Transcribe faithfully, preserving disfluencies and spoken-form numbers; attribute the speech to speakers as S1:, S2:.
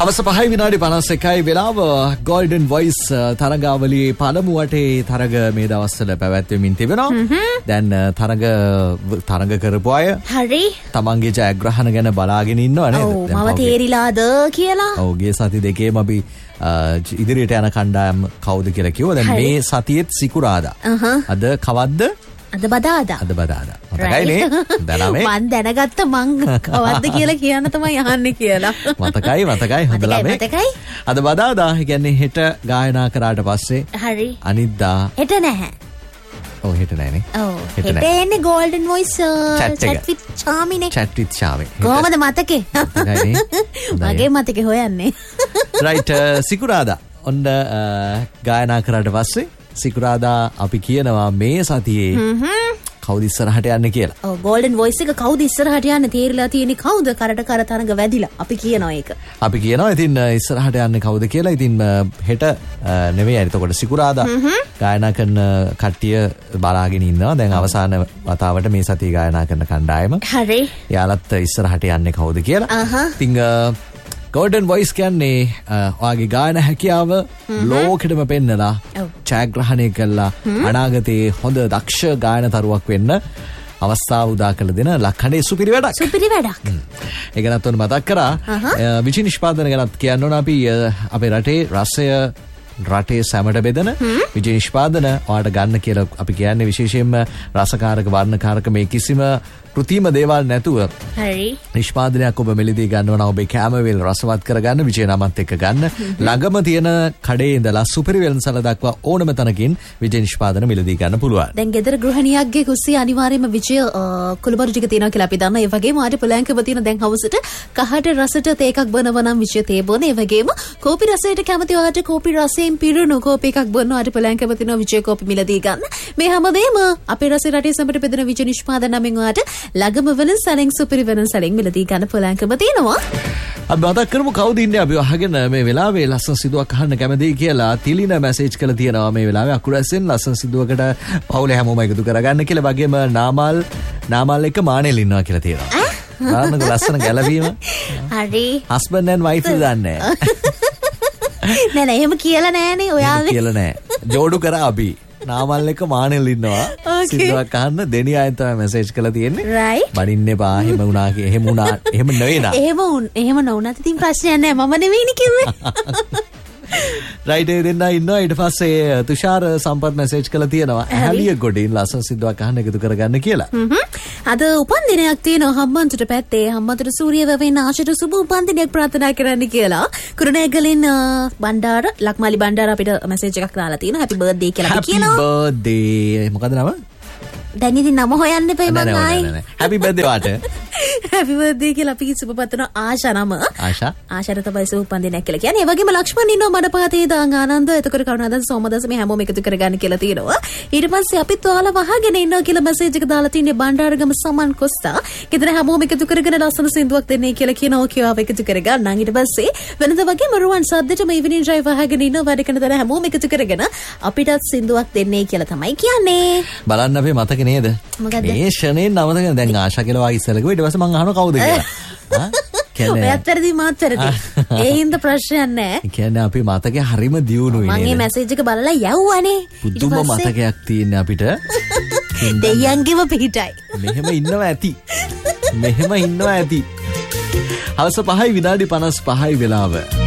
S1: අවස පහයි විනාඩි පනස් එකයි වෙලාව ගෝල්ඩන් වොයිස් තරගාවලියේ පළමු වටේ තරග මේ දවස්වල පැවැත්වෙමින් තිබෙනවා. දැන් තරග තරග කරපු අය
S2: හරි
S1: තමන්ගේ ජයග්‍රහණ ගැන බලාගෙන ඉන්නව නේද?
S2: ඔව් මම තේරිලාද කියලා.
S1: ඔව් ගිය සති දෙකේම අපි ඉදිරියට යන කණ්ඩායම් කවුද කියලා කිව්වා. දැන් මේ සතියේත් සිකුරාදා. අද කවද්ද? අද බදාදා. අද බදාදා. මතකයිනේ? දනමේ.
S2: මන් දැනගත්ත මං කවද්ද කියලා කියන්න තමයි අහන්නේ කියලා.
S1: මතකයි මතකයි හොඳ ළමයි.
S2: මතකයි.
S1: අද බදාදා කියන්නේ හෙට ගායනා කරාට පස්සේ.
S2: හරි.
S1: අනිද්දා.
S2: හෙට නැහැ.
S1: ඔව් හෙට නැහැනේ.
S2: ඔව් හෙට එන්නේ golden voice chat with Charmine.
S1: chat with Charmine.
S2: කොහමද මතකේ? මගේ මතකේ හොයන්නේ.
S1: right සිකුරාදා. ඔන්න ගායනා කරාට පස්සේ සිකුරාදා අපි කියනවා මේ සතියේ කවුද ඉස්සරහට යන්නේ කියලා.
S2: ඔව් ගෝල්ඩන් වොයිස් එක කවුද ඉස්සරහට යන්නේ තේරිලා තියෙන්නේ කවුද කරට කර තරඟ වැදිලා අපි කියනවා ඒක.
S1: අපි කියනවා ඉතින් ඉස්සරහට යන්නේ කවුද කියලා. ඉතින් හෙට නෙවෙයි එතකොට සිකුරාදා ගායනා කරන කට්ටිය බලාගෙන ඉන්නවා. දැන් අවසාන වතාවට මේ සතියේ ගායනා කරන කණ්ඩායම.
S2: හරි.
S1: යාලත් ඉස්සරහට යන්නේ කවුද කියලා. ඉතින් ගෝල්ඩන් වොයිස් කියන්නේ ඔයාගේ ගායන හැකියාව ලෝකෙටම පෙන්නලා ඡායාග්‍රහණය කළා අනාගතයේ හොඳ දක්ෂ ගායනතරුවක් වෙන්න අවස්ථාව උදා කළ දෙන ලක්හඬේ සුපිරි වැඩක්.
S2: සුපිරි වැඩක්.
S1: ඒක ගැනත් ඔන්න මතක් කරා. විචි නිෂ්පාදන ගැනත් කියන්න ඕන අපි අපේ රටේ රසය රටේ සැමට බෙදෙන විජය නිෂ්පාදන ඔයාලට ගන්න කියලා අපි කියන්නේ විශේෂයෙන්ම රසකාරක වර්ණකාරක මේ කිසිම කෘතිම දේවල් නැතුව
S2: හරි
S1: නිෂ්පාදනයක් ඔබ මෙලිදී ගන්නවා නම් ඔබේ කැමවේල් රසවත් කරගන්න විජය නමත් එක්ක ගන්න ළඟම තියෙන කඩේ ඉඳලා සුපිරි වෙළඳසැල දක්වා ඕනම තැනකින් විජය නිෂ්පාදන මෙලිදී ගන්න පුළුවන්.
S2: දැන් ගෙදර ගෘහණියක්ගේ කුස්සිය අනිවාර්යයෙන්ම විජය කුළුබරු ටික තියෙනවා කියලා අපි දන්නවා. ඒ වගේම ආට පොලෑන්කව තියෙන දැන් හවසට කහට රසට තේ එකක් බොනවා නම් විජය තේ බොන. ඒ වගේම කෝපි රසයට කැමති ඔයාට කෝපි රසයෙන් පිරුණු කෝපි එකක් බොනවා. ආට පොලෑන්කව තියෙන විජය කෝපි මිලදී ගන්න. මේ හැමදේම අපේ රසයේ රටේ සම්පත බෙදෙන විජය නිෂ්පාදන නමින් ඔයාට ළඟම වෙන සැලෙන් සුපිරි වෙන සැලෙන් මිලදී ගන්න පොලෑන්කව තියෙනවා.
S1: අපි මතක් කරමු කවුද ඉන්නේ අපි අහගෙන මේ වෙලාවේ ලස්සන සිදුවක් අහන්න කැමතියි කියලා තිලින මැසේජ් කරලා තියෙනවා මේ වෙලාවේ අකුරැසෙන් ලස්සන සිදුවකට පවුලේ හැමෝම එකතු කරගන්න කියලා. වගේම නාමල් නාමල් එක මානෙල් ඉන්නවා කියලා තියෙනවා. බලන්නකො ලස්සන ගැලවීම.
S2: හරි.
S1: හස්බන්ඩ් ඇන්ඩ් වයිෆ් දන්නේ
S2: නෑ නෑ එහෙම කියලා නෑනේ ඔයාලා.
S1: කියලා නෑ. ජෝඩු කරා අපි. නාමල් එක මානෙල් ඉන්නවා. සිදුවක් අහන්න දෙණි ආයෙත් තමයි මැසේජ් කරලා තියෙන්නේ.
S2: right.
S1: බඩින්න එපා එහෙම වුණා කිය. එහෙම වුණා. එහෙම නෙවෙයි නා.
S2: එහෙම වුණ එහෙම නොවුණත් ඉතින් ප්‍රශ්නයක් නෑ. මම නෙවෙයිනේ කිව්වේ.
S1: රයිට් ඒ දෙන්නා ඉන්නවා. ඊට පස්සේ තුෂාර සම්පත් මැසේජ් කරලා තියෙනවා. ඇහැලිය ගොඩින් ලස්සන සිදුවක් අහන්න එකතු කරගන්න කියලා.
S2: අද උපන් දිනයක් තියෙනවා හම්බන්තොට පැත්තේ. හම්බන්තොට සූර්ය වැවෙන ආශිත සුබ උපන් දිනයක් ප්‍රාර්ථනා කරන්න කියලා. කුරුණෑගලින් බණ්ඩාර ලක්මාලි බණ්ඩාර අපිට මැසේජ් එකක් දාලා තියෙනවා. හැපි බර්ත්ඩේ කියලා අපි කියනවා.
S1: හැපි බර්ත්ඩේ. මොකද නම?
S2: දැන් ඉතින් නම හොයන්න එපා මං ආයි.
S1: හැපි බර්ත්ඩේ වාට.
S2: හැපි බර්ත්ඩේ කියලා අපි සුබ පතනවා ආශා නම.
S1: ආශා.
S2: ආශාට තමයි සුබ උපන් දිනයක් කියලා කියන්නේ. ඒ වගේම ලක්ෂ්මන් ඉන්නවා මඩපාතේ දාංග ආනන්ද එතකොට කරුණාදන් සෝමදාස මේ හැමෝම එකතු කරගන්න කියලා තියෙනවා. ඊට පස්සේ අපිත් ඔයාලා වහගෙන ඉන්නවා කියලා මැසේජ් එක දාලා තින්නේ බණ්ඩාරගම සමන් කොස්තා. ගෙදර හැමෝම එකතු කරගෙන ලස්සන සින්දුවක් දෙන්නේ කියලා කියනවා. කියව එකතු කරගන්න. ඊට පස්සේ වෙනද වගේම රුවන් සද්දට මේ ඉවිනින් ඩ්‍රයිව් වහගෙන ඉන්නවා. වැඩ කරන තැන හැමෝම එකතු කරගෙන අපිටත් සින්දුවක් දෙන්නේ කියලා තමයි කියන්නේ.
S1: බලන්න අපි මතක නේද? මේ ෂනේ නමතක දැන් ආශා කියලා වාගේ ඉස්සරක ඊට පස්සේ මං අහනවා කවුද කියලා. හා කියන්නේ
S2: ඔයත් වැඩි මාත් වැඩි. ඒ හින්දා ප්‍රශ්නයක් නැහැ.
S1: කියන්නේ අපි මතකේ හරිම දියුණුයි නේද?
S2: මම මේ මැසේජ් එක බලලා යවුවානේ.
S1: පුදුම මතකයක් තියෙන අපිට.
S2: දෙයියන්ගේම පිටයි.
S1: මෙහෙම ඉන්නවා ඇති. මෙහෙම ඉන්නවා ඇති. හවස පහයි විනාඩි පනස් පහයි වෙලාව.